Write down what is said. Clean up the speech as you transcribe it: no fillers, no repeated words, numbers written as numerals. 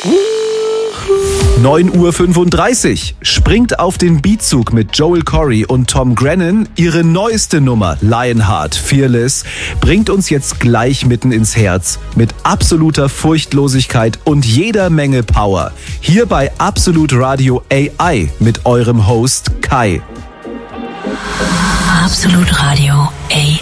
9:35 Uhr. Springt auf den Beatzug mit Joel Corry und Tom Grennan. Ihre neueste Nummer, Lionheart, Fearless, bringt uns jetzt gleich mitten ins Herz. Mit absoluter Furchtlosigkeit und jeder Menge Power. Hier bei Absolut Radio AI mit eurem Host Kai. Absolut Radio AI.